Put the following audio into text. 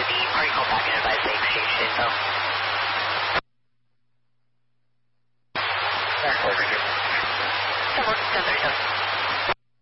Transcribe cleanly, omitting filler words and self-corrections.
the party call back and advise they exchanged info. Back over here. That works, 1037.